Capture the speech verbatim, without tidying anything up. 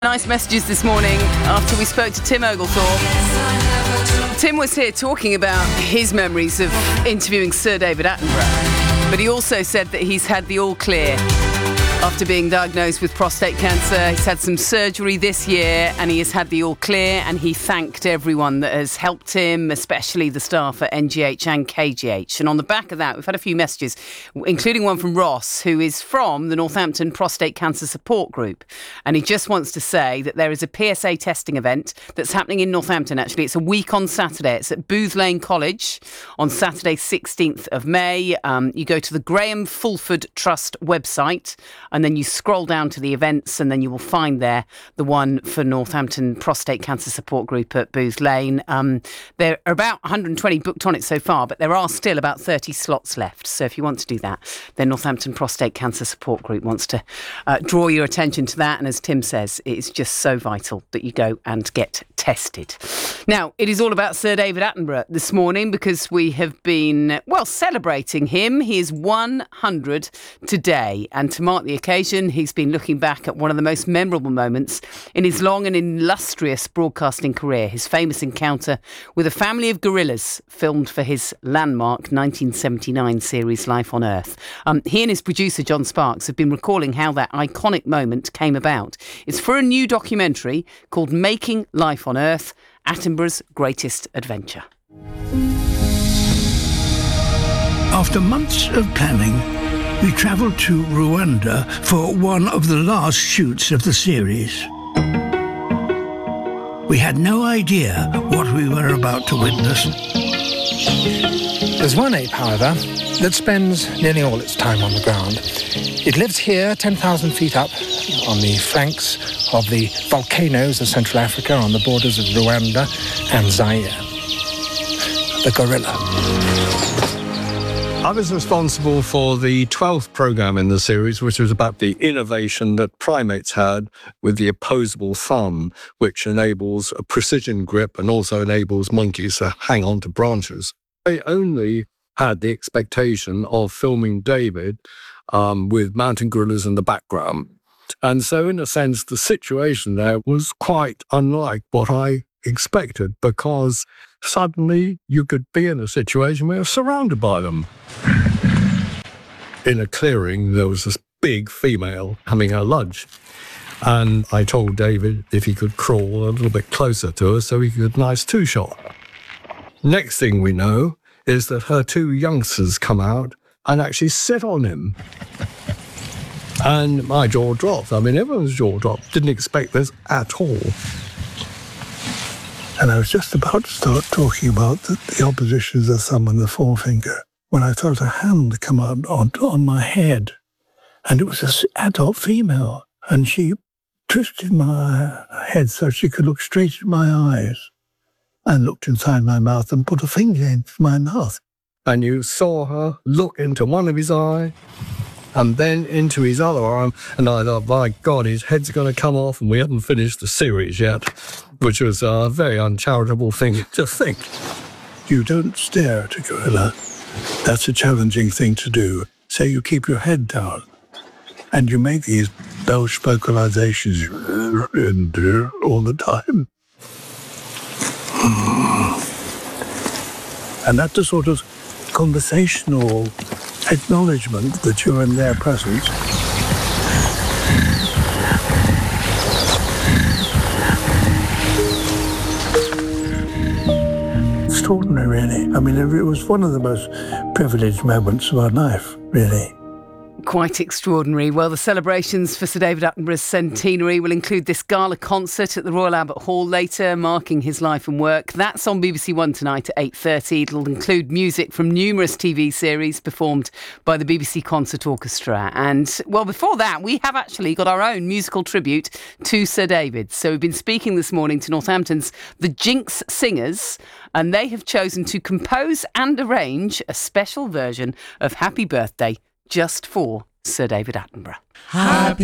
Nice messages this morning after we spoke to Tim Oglethorpe. Tim was here talking about his memories of interviewing Sir David Attenborough, but he also said that he's had the all clear after being diagnosed with prostate cancer. He's had some surgery this year and he has had the all clear, and he thanked everyone that has helped him, especially the staff at N G H and K G H. And on the back of that, we've had a few messages, including one from Ross, who is from the Northampton Prostate Cancer Support Group. And he just wants to say that there is a P S A testing event that's happening in Northampton, actually. It's a week on Saturday. It's at Booth Lane College on Saturday, sixteenth of May. Um, you go to the Graham Fulford Trust website, and then you scroll down to the events, and then you will find there the one for Northampton Prostate Cancer Support Group at Booth Lane. Um, there are about one hundred twenty booked on it so far, but there are still about thirty slots left. So if you want to do that, then Northampton Prostate Cancer Support Group wants to uh, draw your attention to that. And as Tim says, it is just so vital that you go and get tested. Now, it is all about Sir David Attenborough this morning because we have been, well, celebrating him. He is one hundred today, and to mark the occasion, he's been looking back at one of the most memorable moments in his long and illustrious broadcasting career, his famous encounter with a family of gorillas filmed for his landmark nineteen seventy-nine series Life on Earth. Um, he and his producer John Sparks have been recalling how that iconic moment came about. It's for a new documentary called Making Life on Earth, Attenborough's Greatest Adventure. After months of planning, we travelled to Rwanda for one of the last shoots of the series. We had no idea what we were about to witness. There's one ape, however, that spends nearly all its time on the ground. It lives here ten thousand feet up on the flanks of the volcanoes of Central Africa, on the borders of Rwanda and Zaire. The gorilla. I was responsible for the twelfth programme in the series, which was about the innovation that primates had with the opposable thumb, which enables a precision grip and also enables monkeys to hang on to branches. I only had the expectation of filming David um, with mountain gorillas in the background. And so, in a sense, the situation there was quite unlike what I expected, because suddenly you could be in a situation where you're surrounded by them. In a clearing, there was this big female having her lunch. And I told David if he could crawl a little bit closer to her so he could nice two-shot her. Next thing we know is that her two youngsters come out and actually sit on him. And my jaw dropped. I mean, everyone's jaw dropped. Didn't expect this at all. And I was just about to start talking about the, the opposition of the thumb and the forefinger when I felt a hand come out on, on my head. And it was an adult female. And she twisted my head so she could look straight in my eyes and looked inside my mouth and put a finger into my mouth. And you saw her look into one of his eyes and then into his other arm. And I thought, my God, his head's going to come off and we haven't finished the series yet, which was a very uncharitable thing to think. You don't stare at a gorilla. That's a challenging thing to do. So you keep your head down and you make these belch vocalizations all the time. And that's a sort of conversational acknowledgement that you're in their presence. Extraordinary, really. I mean, it was one of the most privileged moments of our life, really. Quite extraordinary. Well, the celebrations for Sir David Attenborough's centenary will include this gala concert at the Royal Albert Hall later, marking his life and work. That's on B B C One tonight at eight thirty. It'll include music from numerous T V series performed by the B B C Concert Orchestra. And, well, before that, we have actually got our own musical tribute to Sir David. So we've been speaking this morning to Northampton's The Jinx Singers, and they have chosen to compose and arrange a special version of Happy Birthday just for Sir David Attenborough. Happy